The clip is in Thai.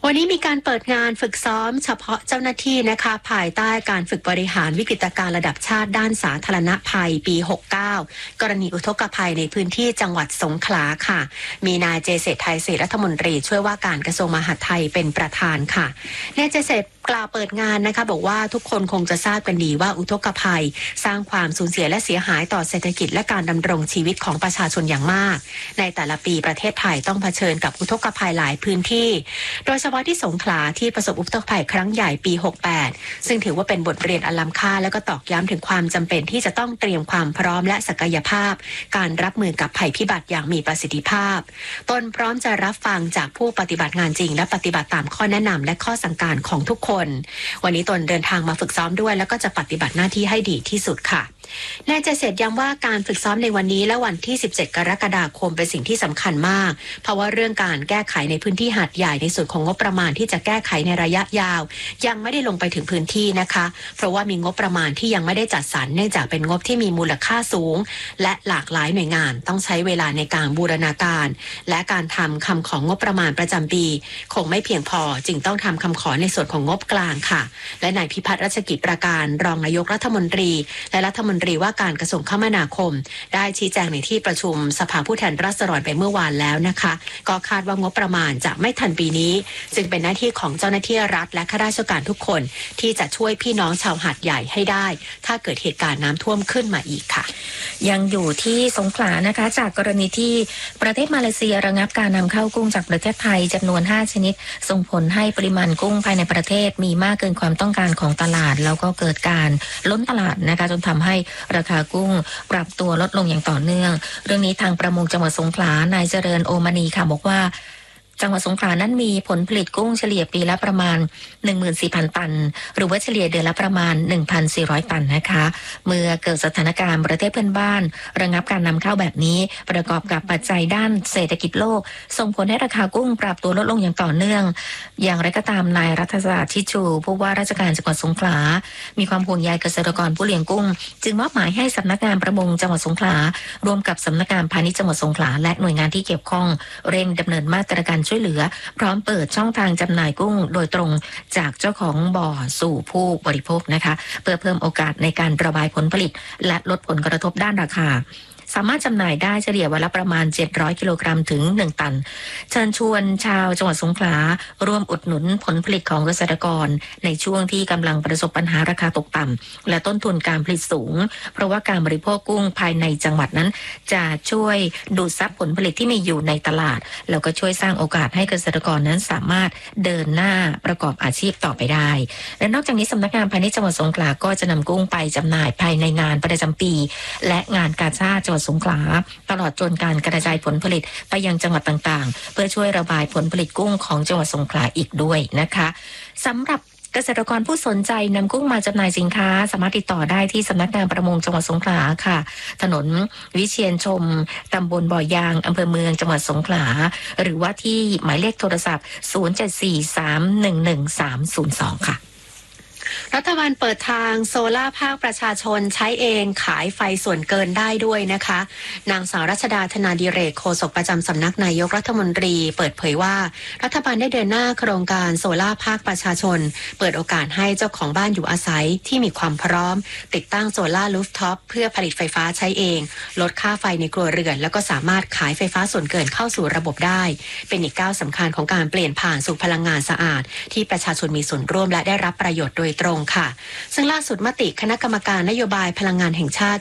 วันนี้มีการเปิดงานฝึกซ้อมเฉพาะเจ้าหน้าที่นะคะภายใต้การฝึกบริหารวิกฤตการณ์ระดับชาติด้านสาธารณภัยปี 69 กรณีอุทกภัยในพื้นที่จังหวัดสงขลาค่ะมีนายเจษฎไทยศรีรัฐมนตรีช่วยว่าการกระทรวงมหาดไทยเป็นประธานค่ะนายเจษฎกล่าวเปิดงานนะคะบอกว่าทุกคนคงจะทราบกันดีว่าอุทกภัยสร้างความสูญเสียและเสียหายต่อเศรษฐกิจและการดำรงชีวิตของประชาชนอย่างมากในแต่ละปีประเทศไทยต้องเผชิญกับอุทกภัยหลายพื้นที่โดยเฉพาะที่สงขลาที่ประสบอุทกภัยครั้งใหญ่ปี 68 ซึ่งถือว่าเป็นบทเรียนอันล้ำค่าและก็ตอกย้ำถึงความจำเป็นที่จะต้องเตรียมความพร้อมและศักยภาพการรับมือกับภัยพิบัติอย่างมีประสิทธิภาพตนพร้อมจะรับฟังจากผู้ปฏิบัติงานจริงและปฏิบัติตามข้อแนะนำและข้อสั่งการของทุกคนวันนี้ตนเดินทางมาฝึกซ้อมด้วยแล้วก็จะปฏิบัติหน้าที่ให้ดีที่สุดค่ะนายเจษฎย้ำว่าการฝึกซ้อมในวันนี้และวันที่ 17 กรกฎาคมเป็นสิ่งที่สำคัญมากเพราะว่าเรื่องการแก้ไขในพื้นที่หาดใหญ่ในส่วนของงบประมาณที่จะแก้ไขในระยะยาวยังไม่ได้ลงไปถึงพื้นที่นะคะเพราะว่ามีงบประมาณที่ยังไม่ได้จัดสรรเนื่องจากเป็นงบที่มีมูลค่าสูงและหลากหลายหน่วยงานต้องใช้เวลาในการบูรณาการและการทำคำของงบประมาณประจำปีคงไม่เพียงพอจึงต้องทำคำขอในส่วนของงบกลางค่ะและนายพิพัฒน์รัชกิจประการรองนายกรัฐมนตรีและรัฐมนตรีว่าการกระทรวงคมนาคมได้ชี้แจงในที่ประชุมสภาผู้แทนราษฎรไปเมื่อวานแล้วนะคะก็คาดว่างบประมาณจะไม่ทันปีนี้จึงเป็นหน้าที่ของเจ้าหน้าที่รัฐและข้าราชการทุกคนที่จะช่วยพี่น้องชาวหาดใหญ่ให้ได้ถ้าเกิดเหตุการณ์น้ำท่วมขึ้นมาอีกค่ะยังอยู่ที่สงขลานะคะจากกรณีที่ประเทศมาเลเซียระงับการนำเข้ากุ้งจากประเทศไทยจำนวน5ชนิดส่งผลให้ปริมาณกุ้งภายในประเทศมีมากเกินความต้องการของตลาดแล้วก็เกิดการล้นตลาดนะคะจนทำให้ราคากุ้งปรับตัวลดลงอย่างต่อเนื่องเรื่องนี้ทางประมงจังหวัดสงขลานายเจริญโอมณีค่ะบอกว่าจังหวัดสงขลานั้นมีผลผลิตกุ้งเฉลี่ยปีละประมาณ 14,000 ตันหรือว่าเฉลี่ยเดือนละประมาณ 1,400 ตันนะคะเมื่อเกิดสถานการณ์ประเทศเพื่อนบ้านระงับการนำเข้าแบบนี้ประกอบกับปัจจัยด้านเศรษฐกิจโลกส่งผลให้ราคากุ้งปรับตัวลดลงอย่างต่อเนื่องอย่างไรก็ตามนายรัฐศาสตร์ชิชูผู้ว่าราชการจังหวัดสงขลามีความห่วงใยเกษตรกรผู้เลี้ยงกุ้งจึงมอบหมายให้สำนักงานประมงจังหวัดสงขลารวมกับสำนักงานพาณิชย์จังหวัดสงขลาและหน่วยงานที่เกี่ยวข้องเร่งดำเนินมาตรการช่วยเหลือพร้อมเปิดช่องทางจำหน่ายกุ้งโดยตรงจากเจ้าของบ่อสู่ผู้บริโภคนะคะเพื่อเพิ่มโอกาสในการระบายผลผลิตและลดผลกระทบด้านราคาสามารถจำหน่ายได้เฉลี่ยวันละประมาณ700กิโลกรัมถึง1ตันเชิญชวนชาวจังหวัดสงขลาร่วมอุดหนุนผลผลิตของเกษตรกรในช่วงที่กำลังประสบปัญหาราคาตกต่ำและต้นทุนการผลิตสูงเพราะว่าการบริโภคกุ้งภายในจังหวัดนั้นจะช่วยดูดซับผลผลิตที่มีอยู่ในตลาดแล้วก็ช่วยสร้างโอกาสให้เกษตรกรนั้นสามารถเดินหน้าประกอบอาชีพต่อไปได้และนอกจากนี้สำนักงานพาณิชย์จังหวัดสงขลาก็จะนำกุ้งไปจำหน่ายภายในงานประจำปีและงานกาชาดจังหวัดสงขลาตลอดจนการกระจายผลผลิตไปยังจังหวัดต่างๆเพื่อช่วยระบายผลผลิตกุ้งของจังหวัดสงขลาอีกด้วยนะคะสำหรับเกษตรกรผู้สนใจนำกุ้งมาจำหน่ายสินค้าสามารถติดต่อได้ที่สำนักงานประมงจังหวัดสงขลาค่ะถนนวิเชียรชมตำบลบ่อยางอำเภอเมืองจังหวัดสงขลาหรือว่าที่หมายเลขโทรศัพท์0743111302ค่ะรัฐบาลเปิดทางโซล่าภาคประชาชนใช้เองขายไฟส่วนเกินได้ด้วยนะคะนางสาวรัชดาธนาดิเรกโฆษกประจำสำนักนายกรัฐมนตรีเปิดเผยว่ารัฐบาลได้เดินหน้าโครงการโซล่าภาคประชาชนเปิดโอกาสให้เจ้าของบ้านอยู่อาศัยที่มีความพร้อมติดตั้งโซล่ารูฟท็อปเพื่อผลิตไฟฟ้าใช้เองลดค่าไฟในครัวเรือนแล้วก็สามารถขายไฟฟ้าส่วนเกินเข้าสู่ระบบได้เป็นอีกก้าวสำคัญของการเปลี่ยนผ่านสู่พลังงานสะอาดที่ประชาชนมีส่วนร่วมและได้รับประโยชน์โดยตรงค่ะซึ่งล่าสุดมติคณะกรรมการนโยบายพลังงานแห่งชาติ